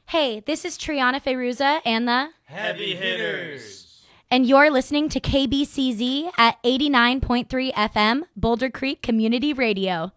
Hey, this is Triana Feyruza and the Heavy Hitters. And you're listening to KBCZ at 89.3 FM, Boulder Creek Community Radio.